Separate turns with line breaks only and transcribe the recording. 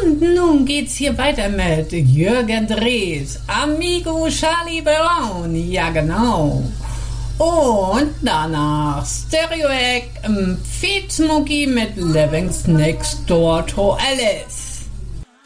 Und nun geht's hier weiter mit Jürgen Drees, Amigo Charlie Brown, ja genau. Und danach Stereo Egg, Feed Smokey mit Living's Next Door to Alice.